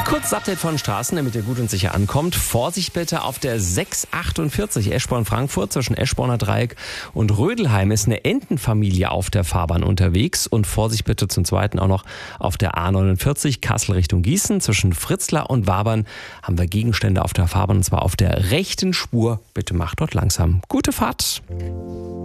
Kurzes Update von Straßen, damit ihr gut und sicher ankommt. Vorsicht bitte auf der 648 Eschborn-Frankfurt zwischen Eschborner Dreieck und Rödelheim ist eine Entenfamilie auf der Fahrbahn unterwegs. Und Vorsicht bitte zum Zweiten auch noch auf der A49 Kassel Richtung Gießen zwischen Fritzlar und Wabern haben wir Gegenstände auf der Fahrbahn und zwar auf der rechten Spur. Bitte macht dort langsam. Gute Fahrt!